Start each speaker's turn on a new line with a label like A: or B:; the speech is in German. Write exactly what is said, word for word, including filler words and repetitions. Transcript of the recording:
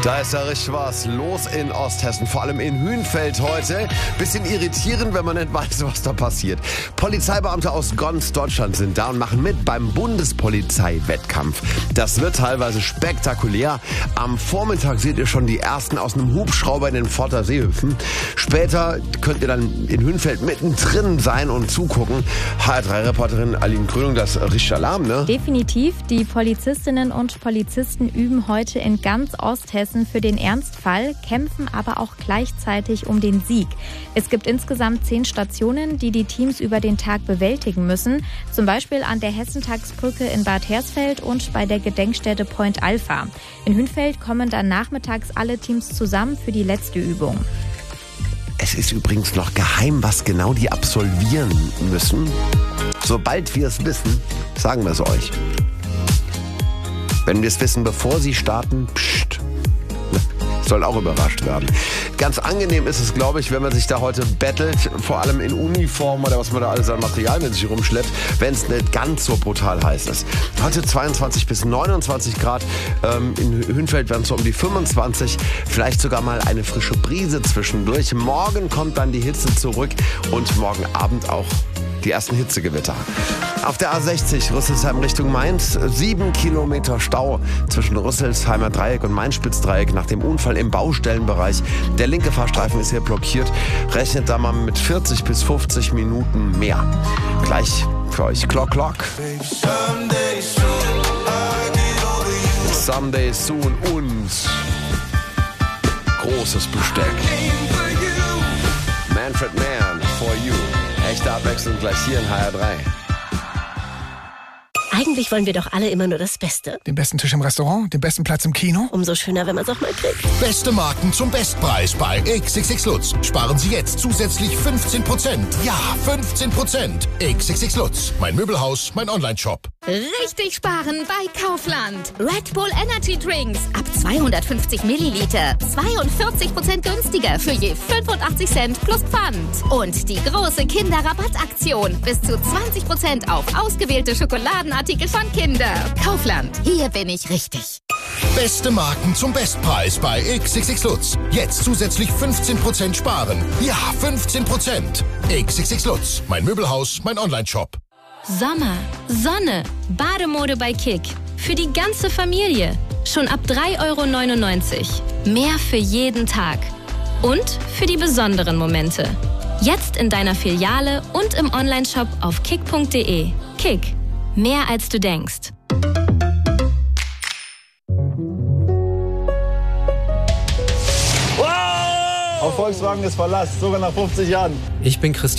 A: Da ist ja richtig was los in Osthessen, vor allem in Hünfeld heute. Bisschen irritierend, wenn man nicht weiß, was da passiert. Polizeibeamte aus ganz Deutschland sind da und machen mit beim Bundespolizei-Wettkampf. Das wird teilweise spektakulär. Am Vormittag seht ihr schon die ersten aus einem Hubschrauber in den Vortersee hüpfen. Später könnt ihr dann in Hünfeld mittendrin sein und zugucken. H R drei Reporterin Aline Grönung, das riecht Alarm, ne?
B: Definitiv. Die Polizistinnen und Polizisten üben heute in ganz Osthessen für den Ernstfall, kämpfen aber auch gleichzeitig um den Sieg. Es gibt insgesamt zehn Stationen, die die Teams über den Tag bewältigen müssen. Zum Beispiel an der Hessentagsbrücke in Bad Hersfeld und bei der Gedenkstätte Point Alpha. In Hünfeld kommen dann nachmittags alle Teams zusammen für die letzte Übung.
A: Es ist übrigens noch geheim, was genau die absolvieren müssen. Sobald wir es wissen, sagen wir es euch. Wenn wir es wissen, bevor sie starten, pst, soll auch überrascht werden. Ganz angenehm ist es, glaube ich, wenn man sich da heute bettelt, vor allem in Uniform oder was man da alles an Material mit sich rumschleppt, wenn es nicht ganz so brutal heiß ist. Heute zweiundzwanzig bis neunundzwanzig Grad, ähm, in Hünfeld werden es so um die fünfundzwanzig, vielleicht sogar mal eine frische Brise zwischendurch. Morgen kommt dann die Hitze zurück und morgen Abend auch die ersten Hitzegewitter. Auf der A sechzig Rüsselsheim Richtung Mainz, sieben Kilometer Stau zwischen Rüsselsheimer Dreieck und Mainspitzdreieck nach dem Unfall im Baustellenbereich. Der linke Fahrstreifen ist hier blockiert. Rechnet da mal mit vierzig bis fünfzig Minuten mehr. Gleich für euch Clock Clock. Someday Soon und großes Besteck. Manfred Mann, For You. Echte Abwechslung gleich hier in H R drei.
C: Eigentlich wollen wir doch alle immer nur das Beste.
D: Den besten Tisch im Restaurant, den besten Platz im Kino.
C: Umso schöner, wenn man es auch mal kriegt.
E: Beste Marken zum Bestpreis bei X X X Lutz. Sparen Sie jetzt zusätzlich fünfzehn Prozent. Ja, fünfzehn Prozent. X X X Lutz. Mein Möbelhaus, mein Onlineshop.
F: Richtig sparen bei Kaufland. Red Bull Energy Drinks ab zweihundertfünfzig Milliliter. zweiundvierzig Prozent günstiger für je fünfundachtzig Cent plus Pfand. Und die große Kinderrabattaktion. Bis zu zwanzig Prozent auf ausgewählte Schokoladenartikel von Kinder. Kaufland. Hier bin ich richtig.
E: Beste Marken zum Bestpreis bei X X X Lutz. Jetzt zusätzlich fünfzehn Prozent sparen. Ja, fünfzehn Prozent. X X X Lutz. Mein Möbelhaus, mein Onlineshop.
G: Sommer, Sonne, Bademode bei Kick. Für die ganze Familie. Schon ab drei Euro neunundneunzig. Mehr für jeden Tag. Und für die besonderen Momente. Jetzt in deiner Filiale und im Onlineshop auf kick punkt de. Kick. Mehr als du denkst.
H: Auf Volkswagen ist Verlass, sogar nach fünfzig Jahren.
I: Ich bin Christian.